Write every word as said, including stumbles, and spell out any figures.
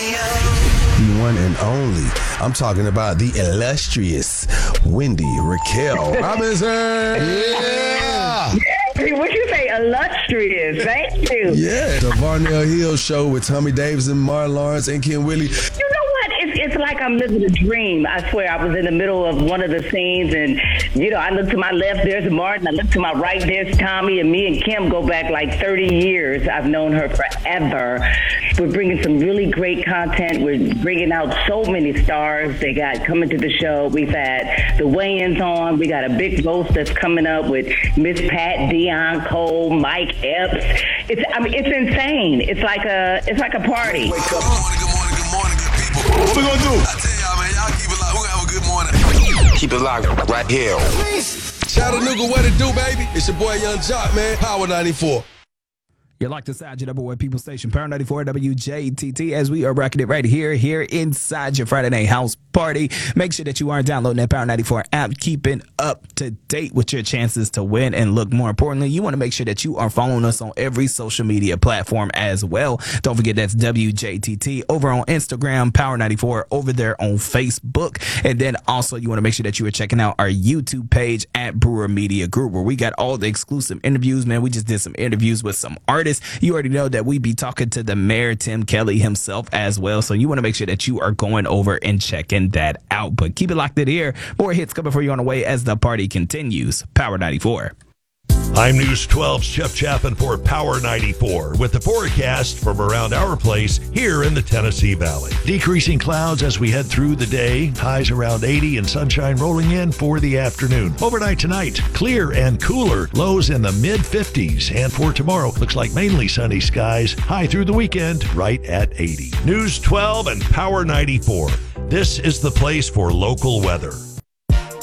The one and only. I'm talking about the illustrious Wendy Raquel Robinson. Yeah. What you say, illustrious? Thank you. Yeah. The Varnell Hill Show with Tommy Davidson, Martin Lawrence, and Ken Willie. You know what? It's, it's like I'm living a dream. I swear, I was in the middle of one of the scenes, and, you know, I look to my left, there's Martin. I look to my right, there's Tommy. And me and Kim go back like thirty years. I've known her forever. We're bringing some really great content. We're bringing out so many stars. They got coming to the show. We've had the weigh-ins on. We got a big roast that's coming up with Miss Pat, Dion Cole, Mike Epps. It's I mean, it's insane. It's like a it's like a party. Wake up. Good morning, good morning, good morning, good people. What we gonna do? I tell y'all, man, y'all keep it locked. We're gonna have a good morning. Keep it locked right here. Chattanooga, what it do, baby? It's your boy Young Jock, man. Power ninety-four. You like to Side Your Number One People Station, Power ninety-four W J T T, as we are rocking it right here, here inside your Friday night house party. Make sure that you are downloading that Power ninety-four app, keeping up to date with your chances to win. And look, more importantly, you want to make sure that you are following us on every social media platform as well. Don't forget that's W J T T over on Instagram, Power ninety-four over there on Facebook. And then also you want to make sure that you are checking out our YouTube page at Brewer Media Group, where we got all the exclusive interviews, man. We just did some interviews with some artists. You already know that we be talking to the mayor, Tim Kelly himself as well. So you want to make sure that you are going over and checking that out. But keep it locked in here. More hits coming for you on the way as the party continues. Power ninety-four. I'm News twelve's Jeff Chapin for Power ninety-four with the forecast from around our place here in the Tennessee Valley. Decreasing clouds as we head through the day, highs around eighty and sunshine rolling in for the afternoon. Overnight tonight, clear and cooler, lows in the mid fifties. And for tomorrow, looks like mainly sunny skies, high through the weekend, right at eighty. News twelve and Power ninety-four. This is the place for local weather.